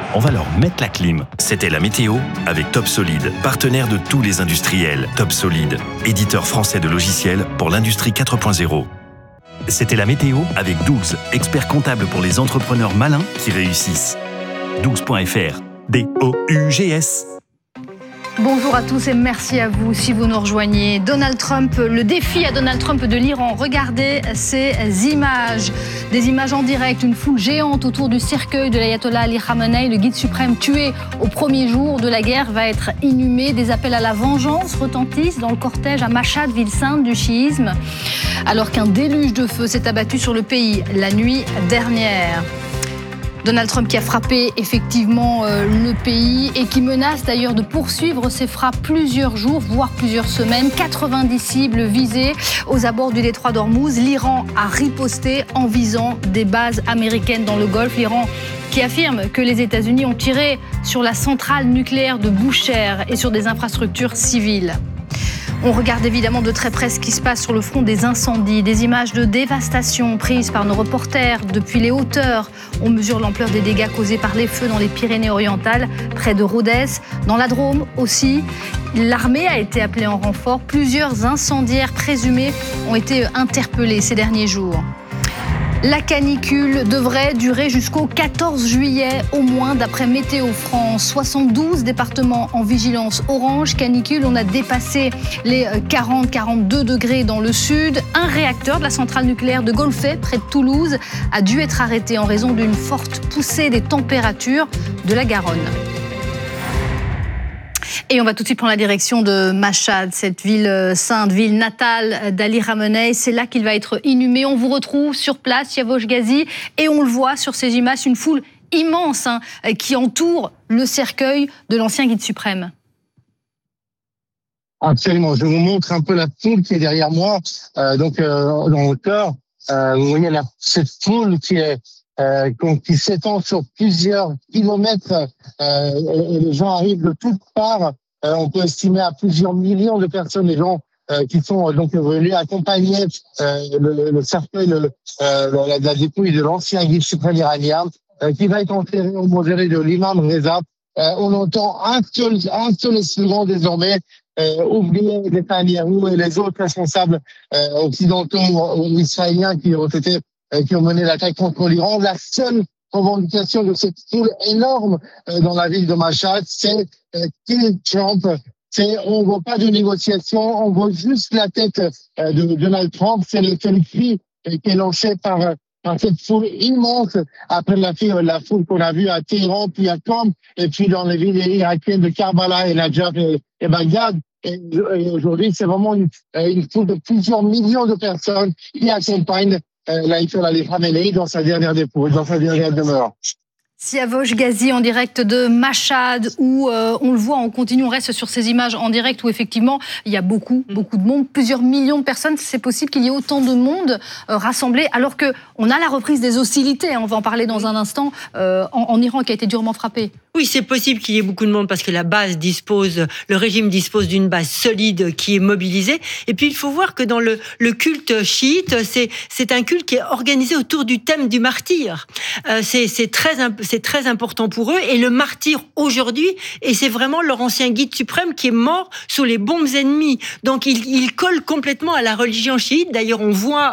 on va leur mettre la clim. C'était la météo avec Top Solid, partenaire de tous les industriels. Top Solid, éditeur français de logiciels pour l'industrie 4.0. C'était la météo avec Dougs, expert comptable pour les entrepreneurs malins qui réussissent. Dougs.fr, D-O-U-G-S. Bonjour à tous et merci à vous si vous nous rejoignez. Donald Trump, le défi à Donald Trump de l'Iran. Regardez ces images. Des images en direct, une foule géante autour du cercueil de l'ayatollah Ali Khamenei, le guide suprême tué au premier jour de la guerre, va être inhumé. Des appels à la vengeance retentissent dans le cortège à Mashhad, ville sainte du chiisme, alors qu'un déluge de feu s'est abattu sur le pays la nuit dernière. Donald Trump qui a frappé effectivement le pays et qui menace d'ailleurs de poursuivre ses frappes plusieurs jours, voire plusieurs semaines. 90 cibles visées aux abords du détroit d'Ormuz. L'Iran a riposté en visant des bases américaines dans le Golfe. L'Iran qui affirme que les États-Unis ont tiré sur la centrale nucléaire de Bushehr et sur des infrastructures civiles. On regarde évidemment de très près ce qui se passe sur le front des incendies, des images de dévastation prises par nos reporters depuis les hauteurs. On mesure l'ampleur des dégâts causés par les feux dans les Pyrénées-Orientales, près de Rodez, dans la Drôme aussi. L'armée a été appelée en renfort. Plusieurs incendiaires présumés ont été interpellés ces derniers jours. La canicule devrait durer jusqu'au 14 juillet au moins d'après Météo France. 72 départements en vigilance orange canicule. On a dépassé les 40-42 degrés dans le sud. Un réacteur de la centrale nucléaire de Golfet, près de Toulouse, a dû être arrêté en raison d'une forte poussée des températures de la Garonne. Et on va tout de suite prendre la direction de Mashhad, cette ville sainte, ville natale d'Ali Khamenei. C'est là qu'il va être inhumé. On vous retrouve sur place, Yavosh Ghazi, et on le voit sur ces images, une foule immense qui entoure le cercueil de l'ancien guide suprême. Absolument. Je vous montre un peu la foule qui est derrière moi. Dans le cœur, vous voyez cette foule qui s'étend sur plusieurs kilomètres. Les gens arrivent de toutes parts. On peut estimer à plusieurs millions de personnes, les gens qui sont donc venus accompagner le cercueil, la dépouille de l'ancien guide suprême iranien, qui va être enterré au mausolée de l'imam Reza. On entend un seul slogan désormais, oublier Netanyahou et les autres responsables occidentaux ou israéliens qui ont mené l'attaque contre l'Iran. La seule revendication de cette foule énorme dans la ville de Mashhad, c'est Kill Trump. On ne veut pas de négociation, on veut juste la tête de Donald Trump. C'est le cri qui est lancé par cette foule immense après la foule qu'on a vue à Téhéran, puis à Qom, et puis dans les villes irakiennes de Karbala et Najaf et Bagdad. Et aujourd'hui, c'est vraiment une foule de plusieurs millions de personnes qui accompagnent l'ayatollah Ali Khamenei dans sa dernière dépouille, dans sa dernière demeure. Yavosh Ghazi en direct de Mashhad où on le voit, on continue, on reste sur ces images en direct où effectivement il y a beaucoup de monde, plusieurs millions de personnes. C'est possible qu'il y ait autant de monde rassemblé alors qu'on a la reprise des hostilités, on va en parler dans un instant, en Iran qui a été durement frappé. Oui, c'est possible qu'il y ait beaucoup de monde parce que le régime dispose d'une base solide qui est mobilisée. Et puis il faut voir que dans le culte chiite, c'est un culte qui est organisé autour du thème du martyr. C'est très important pour eux. Et le martyr aujourd'hui, et c'est vraiment leur ancien guide suprême qui est mort sous les bombes ennemies. Donc il colle complètement à la religion chiite. D'ailleurs, on voit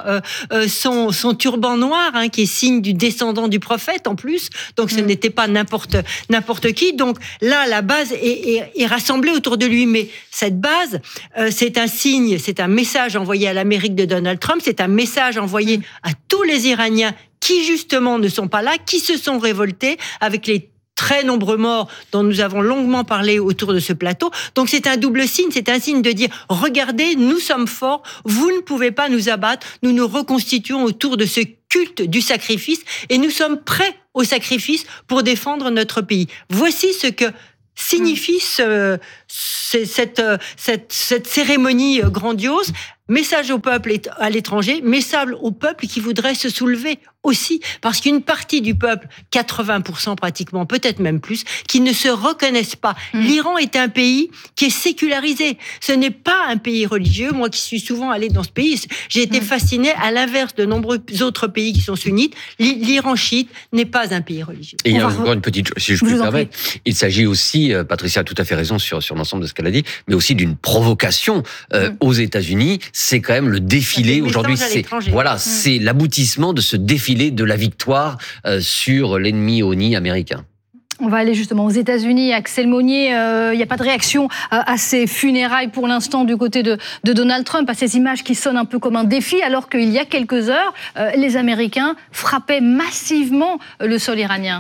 son turban noir, qui est signe du descendant du prophète en plus. Donc ce n'était pas n'importe qui. Donc là, la base est rassemblée autour de lui. Mais cette base, c'est un signe, c'est un message envoyé à l'Amérique de Donald Trump, c'est un message envoyé à tous les Iraniens qui justement ne sont pas là, qui se sont révoltés avec les très nombreux morts dont nous avons longuement parlé autour de ce plateau. Donc c'est un double signe, c'est un signe de dire « Regardez, nous sommes forts, vous ne pouvez pas nous abattre, nous nous reconstituons autour de ce culte du sacrifice et nous sommes prêts au sacrifice pour défendre notre pays. » Voici ce que signifie cette cérémonie grandiose. Message au peuple à l'étranger, message au peuple qui voudrait se soulever aussi, parce qu'une partie du peuple, 80% pratiquement, peut-être même plus, qui ne se reconnaissent pas. L'Iran est un pays qui est sécularisé. Ce n'est pas un pays religieux. Moi qui suis souvent allée dans ce pays, j'ai été fascinée, à l'inverse de nombreux autres pays qui sont sunnites, l'Iran chiite n'est pas un pays religieux. Et il y a encore une petite, si je puis me permettre, il s'agit aussi, Patricia a tout à fait raison sur l'ensemble de ce qu'elle a dit, mais aussi d'une provocation aux États-Unis. C'est quand même le défilé aujourd'hui. C'est l'aboutissement de ce défilé de la victoire sur l'ennemi au nid américain. On va aller justement aux États-Unis. Axel Monnier, il n'y a pas de réaction à ces funérailles pour l'instant du côté de Donald Trump, à ces images qui sonnent un peu comme un défi, alors qu'il y a quelques heures, les Américains frappaient massivement le sol iranien.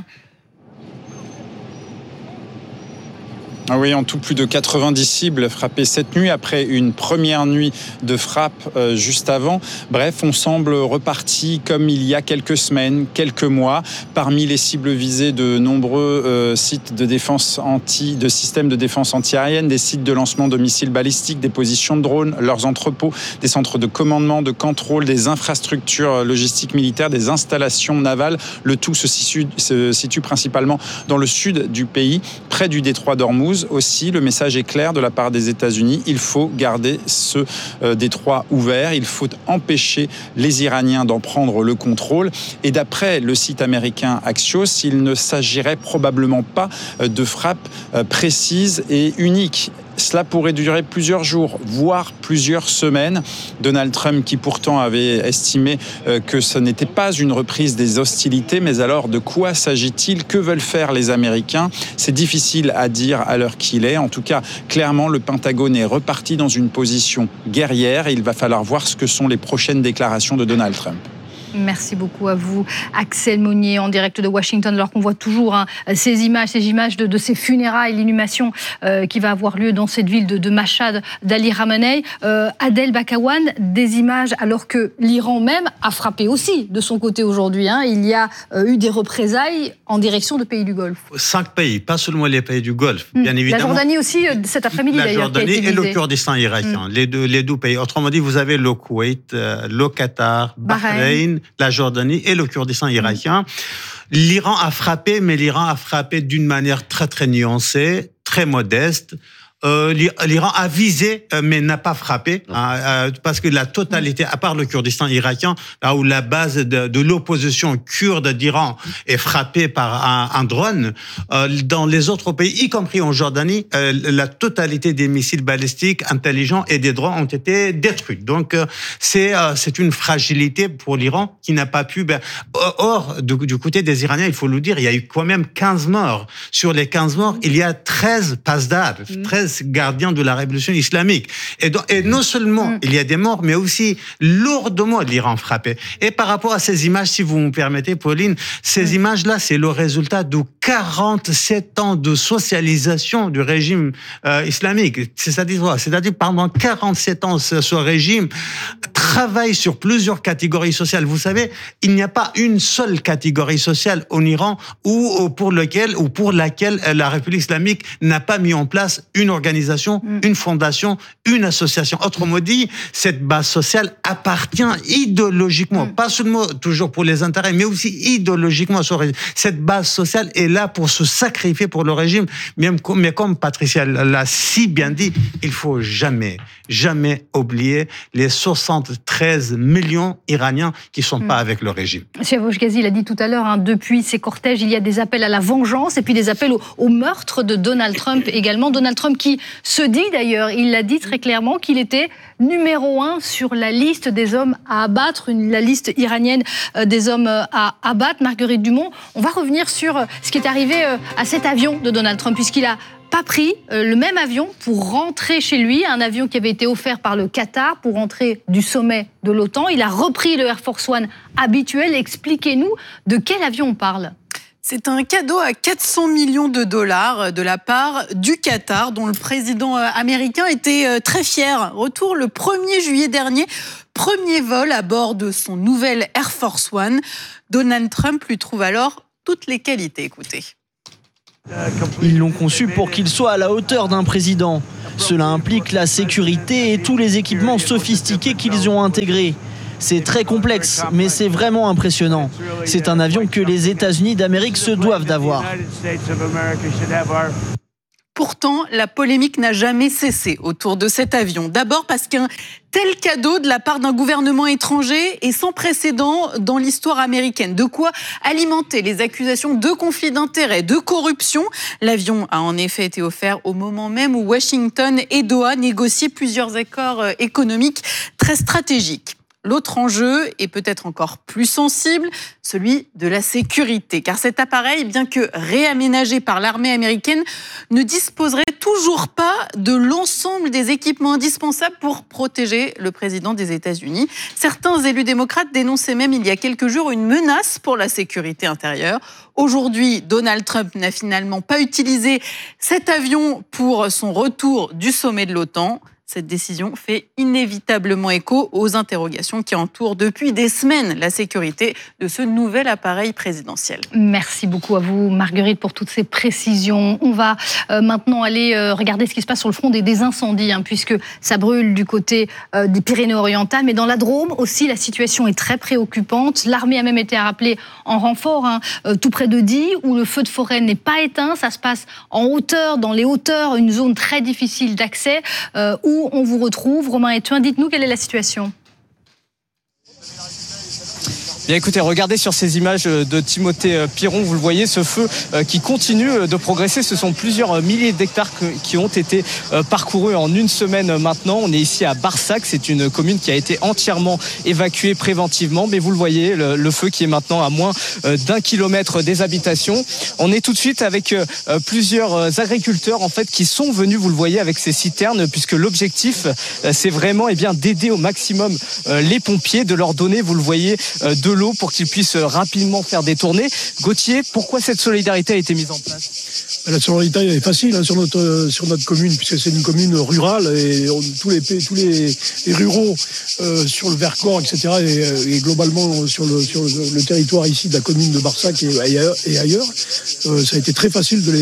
Ah oui, en tout, plus de 90 cibles frappées cette nuit, après une première nuit de frappe juste avant. Bref, on semble reparti comme il y a quelques semaines, quelques mois. Parmi les cibles visées, de nombreux sites de défense de systèmes de défense anti-aérienne, des sites de lancement de missiles balistiques, des positions de drones, leurs entrepôts, des centres de commandement, de contrôle, des infrastructures logistiques militaires, des installations navales. Le tout se situe principalement dans le sud du pays, près du détroit d'Ormuz. Aussi, le message est clair de la part des États-Unis. Il faut garder ce détroit ouvert. Il faut empêcher les Iraniens d'en prendre le contrôle. Et d'après le site américain Axios, il ne s'agirait probablement pas de frappes précises et uniques. Cela pourrait durer plusieurs jours, voire plusieurs semaines. Donald Trump, qui pourtant avait estimé que ce n'était pas une reprise des hostilités, mais alors de quoi s'agit-il? Que veulent faire les Américains? C'est difficile à dire à l'heure qu'il est. En tout cas, clairement, le Pentagone est reparti dans une position guerrière et il va falloir voir ce que sont les prochaines déclarations de Donald Trump. Merci beaucoup à vous, Axel Monnier, en direct de Washington, alors qu'on voit toujours ces images de ces funérailles, l'inhumation qui va avoir lieu dans cette ville de Mashhad d'Ali Khamenei. Adel Bakawan, des images alors que l'Iran même a frappé aussi de son côté aujourd'hui. Il y a eu des représailles en direction de pays du Golfe. 5 pays, pas seulement les pays du Golfe, bien évidemment. La Jordanie aussi, cet après-midi d'ailleurs. La Jordanie et le Kurdistan irakien, les deux pays. Autrement dit, vous avez le Koweït, le Qatar, Bahreïn, la Jordanie et le Kurdistan irakien. L'Iran a frappé, mais l'Iran a frappé d'une manière très très nuancée, très modeste. L'Iran a visé, mais n'a pas frappé, parce que la totalité, à part le Kurdistan irakien, là où la base de l'opposition kurde d'Iran est frappée par un drone, dans les autres pays, y compris en Jordanie, la totalité des missiles balistiques intelligents et des drones ont été détruits. Donc, c'est une fragilité pour l'Iran qui n'a pas pu... Or, du côté des Iraniens, il faut le dire, il y a eu quand même 15 morts. Sur les 15 morts, il y a 13 pasdar, 13 gardiens de la révolution islamique. Et non seulement il y a des morts, mais aussi lourdement l'Iran frappé. Et par rapport à ces images, si vous me permettez, Pauline, ces images-là, c'est le résultat de 47 ans de socialisation du régime islamique. C'est-à-dire pendant 47 ans, ce régime travaille sur plusieurs catégories sociales. Vous savez, il n'y a pas une seule catégorie sociale en Iran pour laquelle la République islamique n'a pas mis en place une organisation, une fondation, une association. Autrement dit, cette base sociale appartient idéologiquement, pas seulement toujours pour les intérêts, mais aussi idéologiquement. Cette base sociale est là pour se sacrifier pour le régime. Mais comme Patricia l'a si bien dit, il faut jamais oublier les 73 millions Iraniens qui sont pas avec le régime. Siavosh Ghazi l'a dit tout à l'heure, depuis ces cortèges, il y a des appels à la vengeance et puis des appels au meurtre de Donald Trump également. Donald Trump qui se dit d'ailleurs, il l'a dit très clairement, qu'il était numéro 1 sur la liste des hommes à abattre, la liste iranienne des hommes à abattre. Marguerite Dumont, on va revenir sur ce qui est arrivé à cet avion de Donald Trump, puisqu'il a pas pris le même avion pour rentrer chez lui, un avion qui avait été offert par le Qatar pour rentrer du sommet de l'OTAN. Il a repris le Air Force One habituel. Expliquez-nous de quel avion on parle. C'est un cadeau à 400 millions de dollars de la part du Qatar, dont le président américain était très fier. Retour le 1er juillet dernier, premier vol à bord de son nouvel Air Force One. Donald Trump lui trouve alors toutes les qualités. Écoutez. Ils l'ont conçu pour qu'il soit à la hauteur d'un président. Cela implique la sécurité et tous les équipements sophistiqués qu'ils ont intégrés. C'est très complexe, mais c'est vraiment impressionnant. C'est un avion que les États-Unis d'Amérique se doivent d'avoir. Pourtant, la polémique n'a jamais cessé autour de cet avion. D'abord parce qu'un tel cadeau de la part d'un gouvernement étranger est sans précédent dans l'histoire américaine. De quoi alimenter les accusations de conflit d'intérêts, de corruption. L'avion a en effet été offert au moment même où Washington et Doha négociaient plusieurs accords économiques très stratégiques. L'autre enjeu est peut-être encore plus sensible, celui de la sécurité. Car cet appareil, bien que réaménagé par l'armée américaine, ne disposerait toujours pas de l'ensemble des équipements indispensables pour protéger le président des États-Unis. Certains élus démocrates dénonçaient même il y a quelques jours une menace pour la sécurité intérieure. Aujourd'hui, Donald Trump n'a finalement pas utilisé cet avion pour son retour du sommet de l'OTAN. Cette décision fait inévitablement écho aux interrogations qui entourent depuis des semaines la sécurité de ce nouvel appareil présidentiel. Merci beaucoup à vous, Marguerite, pour toutes ces précisions. On va maintenant aller regarder ce qui se passe sur le front des incendies, puisque ça brûle du côté des Pyrénées-Orientales, mais dans la Drôme aussi, la situation est très préoccupante. L'armée a même été rappelée en renfort, tout près de Die, où le feu de forêt n'est pas éteint. Ça se passe en hauteur, dans les hauteurs, une zone très difficile d'accès, où on vous retrouve. Romain Etouin, dites-nous quelle est la situation. Bien écoutez, regardez sur ces images de Timothée Piron, vous le voyez, ce feu qui continue de progresser. Ce sont plusieurs milliers d'hectares qui ont été parcourus en une semaine maintenant. On est ici à Barsac, c'est une commune qui a été entièrement évacuée préventivement. Mais vous le voyez, le feu qui est maintenant à moins d'1 kilomètre des habitations. On est tout de suite avec plusieurs agriculteurs en fait qui sont venus, vous le voyez, avec ces citernes, puisque l'objectif c'est vraiment d'aider au maximum les pompiers, de leur donner, vous le voyez, de l'eau pour qu'ils puissent rapidement faire des tournées. Gauthier, pourquoi cette solidarité a été mise en place ? La solidarité est facile sur notre commune, puisque c'est une commune rurale et tous les ruraux sur le Vercors, etc. et globalement sur le territoire ici de la commune de Barsac et ailleurs, ça a été très facile de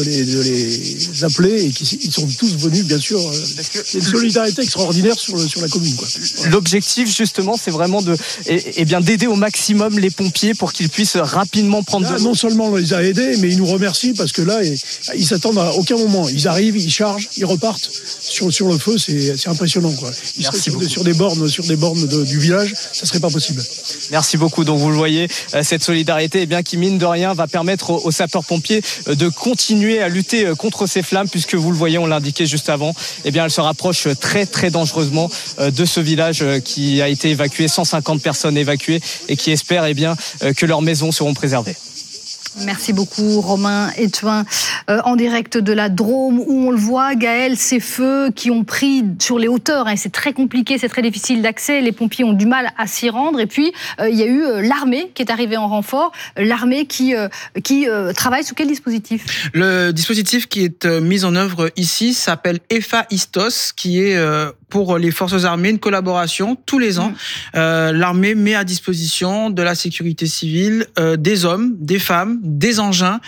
les appeler et ils sont tous venus, bien sûr. Il y a une solidarité extraordinaire sur la commune, quoi. L'objectif, justement, c'est vraiment d'aider au maximum les pompiers pour qu'ils puissent rapidement prendre de l'eau. Non seulement on les a aidés, mais ils nous remercient parce que là, ils s'attendent à aucun moment. Ils arrivent, ils chargent, ils repartent sur le feu. C'est impressionnant, quoi. Ils seraient sur des bornes du village, ça serait pas possible. Merci beaucoup. Donc vous le voyez, cette solidarité, qui mine de rien va permettre aux sapeurs-pompiers de continuer à lutter contre ces flammes, puisque vous le voyez, on l'indiquait juste avant, elle se rapproche très très dangereusement de ce village qui a été évacué, 150 personnes évacuées et qui espèrent que leurs maisons seront préservées. Merci beaucoup, Romain Etouin, en direct de la Drôme, où on le voit, Gaël, ces feux qui ont pris sur les hauteurs, c'est très compliqué, c'est très difficile d'accès, les pompiers ont du mal à s'y rendre, et puis il y a eu l'armée qui est arrivée en renfort, l'armée qui travaille sous quel dispositif ? Le dispositif qui est mis en œuvre ici s'appelle EFA-ISTOS, qui est pour les forces armées une collaboration tous les ans. L'armée met à disposition de la sécurité civile des hommes, des femmes, des engins,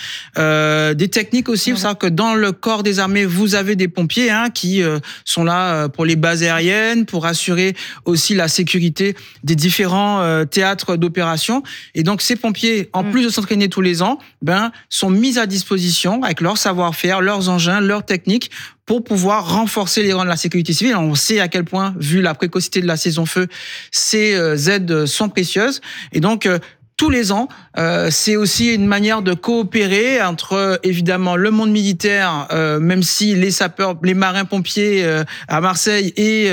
des techniques aussi. Il faut savoir que dans le corps des armées, vous avez des pompiers qui sont là pour les bases aériennes, pour assurer aussi la sécurité des différents théâtres d'opération. Et donc ces pompiers, en plus de s'entraîner tous les ans, sont mis à disposition avec leur savoir-faire, leurs engins, leurs techniques, pour pouvoir renforcer les rangs de la sécurité civile. On sait à quel point, vu la précocité de la saison feu, ces aides sont précieuses. Et donc, tous les ans, c'est aussi une manière de coopérer entre, évidemment, le monde militaire, même si les sapeurs, les marins-pompiers à Marseille et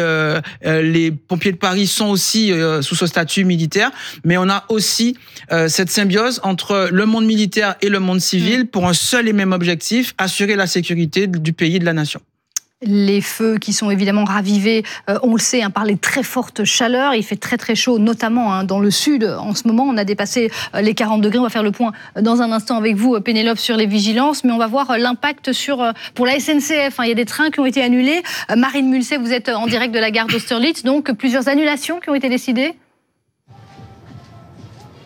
les pompiers de Paris sont aussi sous ce statut militaire. Mais on a aussi cette symbiose entre le monde militaire et le monde civil pour un seul et même objectif, assurer la sécurité du pays et de la nation. Les feux qui sont évidemment ravivés, on le sait, par les très fortes chaleurs. Il fait très très chaud, notamment dans le sud. En ce moment, on a dépassé les 40 degrés. On va faire le point dans un instant avec vous, Pénélope, sur les vigilances. Mais on va voir l'impact pour la SNCF. Il y a des trains qui ont été annulés. Marine Mulset, vous êtes en direct de la gare d'Austerlitz. Donc, plusieurs annulations qui ont été décidées ?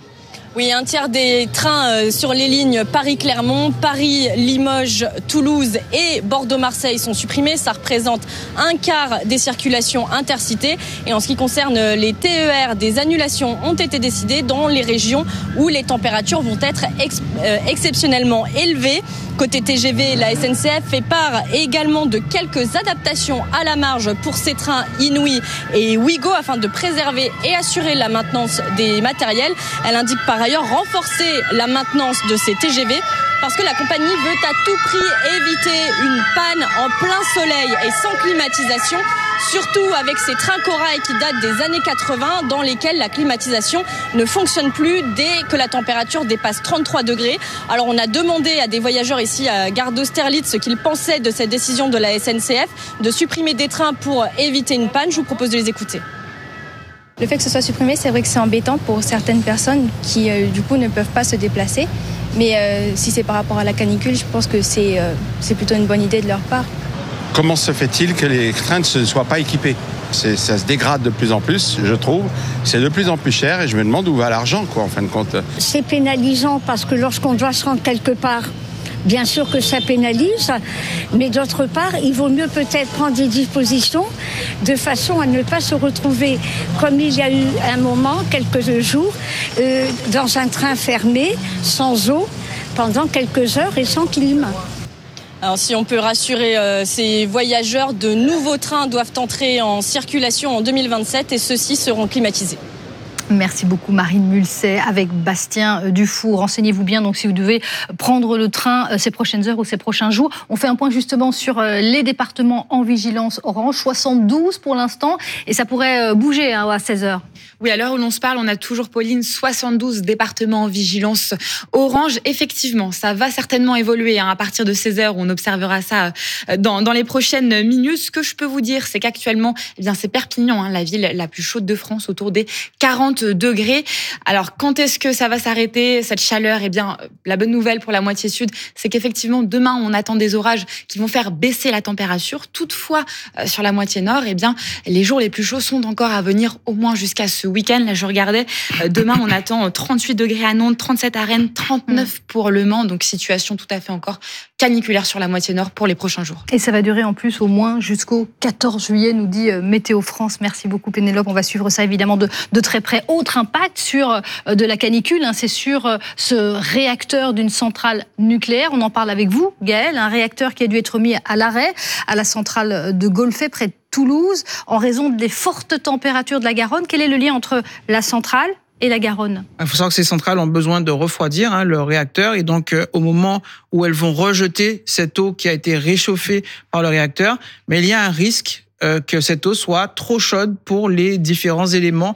Oui, un tiers des trains sur les lignes Paris-Clermont, Paris-Limoges, Toulouse et Bordeaux-Marseille sont supprimés. Ça représente un quart des circulations intercités. Et en ce qui concerne les TER, des annulations ont été décidées dans les régions où les températures vont être exceptionnellement élevées. Côté TGV, la SNCF fait part également de quelques adaptations à la marge pour ces trains Inouï et Ouigo afin de préserver et assurer la maintenance des matériels. Elle indique par ailleurs renforcer la maintenance de ces TGV parce que la compagnie veut à tout prix éviter une panne en plein soleil et sans climatisation, surtout avec ces trains corail qui datent des années 80 dans lesquels la climatisation ne fonctionne plus dès que la température dépasse 33 degrés. Alors on a demandé à des voyageurs ici à Gare d'Austerlitz ce qu'ils pensaient de cette décision de la SNCF de supprimer des trains pour éviter une panne. Je vous propose de les écouter. Le fait que ce soit supprimé, c'est vrai que c'est embêtant pour certaines personnes qui du coup ne peuvent pas se déplacer. Mais si c'est par rapport à la canicule, je pense que c'est plutôt une bonne idée de leur part. Comment se fait-il que les trains ne soient pas équipés ? Ça se dégrade de plus en plus, je trouve. C'est de plus en plus cher et je me demande où va l'argent, en fin de compte. C'est pénalisant parce que lorsqu'on doit se rendre quelque part, bien sûr que ça pénalise, mais d'autre part, il vaut mieux peut-être prendre des dispositions de façon à ne pas se retrouver, comme il y a eu un moment, quelques jours, dans un train fermé, sans eau, pendant quelques heures et sans clim. Alors si on peut rassurer ces voyageurs, de nouveaux trains doivent entrer en circulation en 2027 et ceux-ci seront climatisés. Merci beaucoup Marine Mulset avec Bastien Dufour. Renseignez-vous bien donc si vous devez prendre le train ces prochaines heures ou ces prochains jours. On fait un point justement sur les départements en vigilance orange, 72 pour l'instant et ça pourrait bouger à 16h. Oui, à l'heure où l'on se parle, on a toujours, Pauline, 72 départements en vigilance orange. Effectivement, ça va certainement évoluer à partir de 16h, on observera ça dans les prochaines minutes. Ce que je peux vous dire, c'est qu'actuellement, c'est Perpignan, la ville la plus chaude de France, autour des 40 degrés. Alors, quand est-ce que ça va s'arrêter, cette chaleur ? La bonne nouvelle pour la moitié sud, c'est qu'effectivement, demain, on attend des orages qui vont faire baisser la température. Toutefois, sur la moitié nord, les jours les plus chauds sont encore à venir, au moins jusqu'à ce week-end. Là, je regardais, demain, on attend 38 degrés à Nantes, 37 à Rennes, 39 pour Le Mans. Donc, situation tout à fait encore caniculaire sur la moitié nord pour les prochains jours. Et ça va durer en plus au moins jusqu'au 14 juillet, nous dit Météo France. Merci beaucoup, Pénélope. On va suivre ça évidemment de très près. Autre impact sur de la canicule, c'est sur ce réacteur d'une centrale nucléaire. On en parle avec vous, Gaël. Un réacteur qui a dû être mis à l'arrêt à la centrale de Golfet, près de Toulouse, en raison des fortes températures de la Garonne. Quel est le lien entre la centrale et la Garonne? Il faut savoir que ces centrales ont besoin de refroidir le réacteur et donc au moment où elles vont rejeter cette eau qui a été réchauffée par le réacteur, mais il y a un risque que cette eau soit trop chaude pour les différents éléments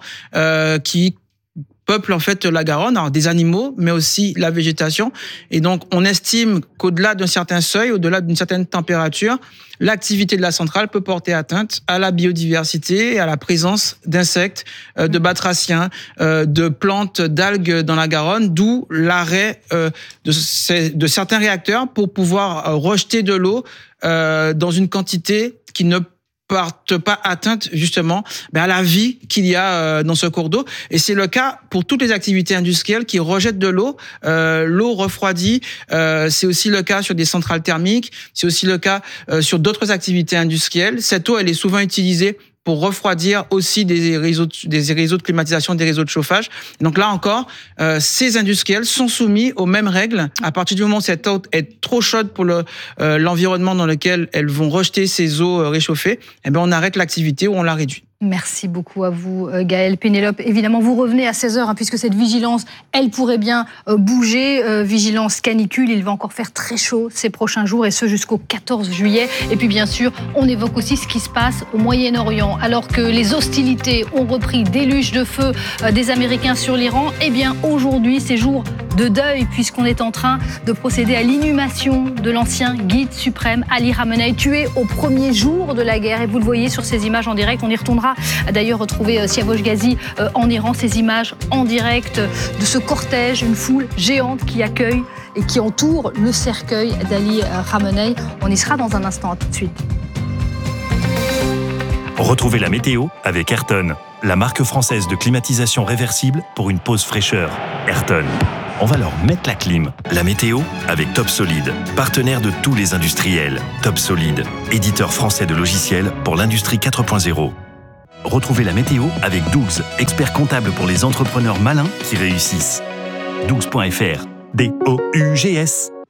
qui peuplent en fait la Garonne, alors des animaux, mais aussi la végétation. Et donc, on estime qu'au-delà d'un certain seuil, au-delà d'une certaine température, l'activité de la centrale peut porter atteinte à la biodiversité et à la présence d'insectes, de batraciens, de plantes, d'algues dans la Garonne, d'où l'arrêt de certains réacteurs pour pouvoir rejeter de l'eau dans une quantité qui ne porte pas atteinte justement à la vie qu'il y a dans ce cours d'eau. Et c'est le cas pour toutes les activités industrielles qui rejettent de l'eau. L'eau refroidie, c'est aussi le cas sur des centrales thermiques, c'est aussi le cas sur d'autres activités industrielles. Cette eau, elle est souvent utilisée pour refroidir aussi des réseaux de climatisation, des réseaux de chauffage. Donc là encore, ces industriels sont soumis aux mêmes règles. À partir du moment où cette eau est trop chaude pour l'environnement dans lequel elles vont rejeter ces eaux réchauffées, on arrête l'activité ou on la réduit. Merci beaucoup à vous, Gaël. Pénélope, évidemment, vous revenez à 16h, puisque cette vigilance, elle pourrait bien bouger. Vigilance canicule, il va encore faire très chaud ces prochains jours, et ce jusqu'au 14 juillet. Et puis, bien sûr, on évoque aussi ce qui se passe au Moyen-Orient. Alors que les hostilités ont repris, déluge de feu des Américains sur l'Iran, aujourd'hui, c'est jour de deuil, puisqu'on est en train de procéder à l'inhumation de l'ancien guide suprême Ali Khamenei, tué au premier jour de la guerre. Et vous le voyez sur ces images en direct, on y retournera d'ailleurs retrouver Siavosh Ghazi en Iran, ces images en direct de ce cortège, une foule géante qui accueille et qui entoure le cercueil d'Ali Khamenei. On y sera dans un instant, à tout de suite. Retrouvez la météo avec Ayrton, la marque française de climatisation réversible pour une pause fraîcheur. Ayrton. On va leur mettre la clim. La météo avec Top Solide, partenaire de tous les industriels. Top Solide, éditeur français de logiciels pour l'industrie 4.0. Retrouvez la météo avec Dougs, expert comptable pour les entrepreneurs malins qui réussissent. Dougs.fr. DOUGS.